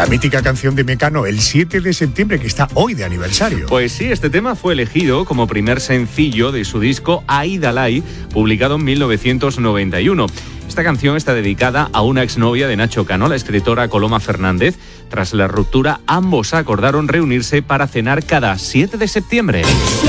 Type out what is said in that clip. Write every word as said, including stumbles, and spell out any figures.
La mítica canción de Mecano, El siete de septiembre, que está hoy de aniversario. Pues sí, este tema fue elegido como primer sencillo de su disco Aidalai, publicado en mil novecientos noventa y uno. Esta canción está dedicada a una exnovia de Nacho Cano, la escritora Coloma Fernández. Tras la ruptura, ambos acordaron reunirse para cenar cada siete de septiembre.